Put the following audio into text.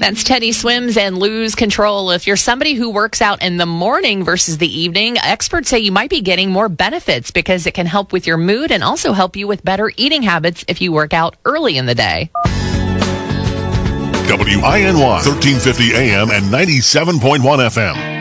That's Teddy Swims and Lose Control. If you're somebody who works out in the morning versus the evening, experts say you might be getting more benefits because it can help with your mood and also help you with better eating habits if you work out early in the day. WINY 1350 AM and 97.1 FM.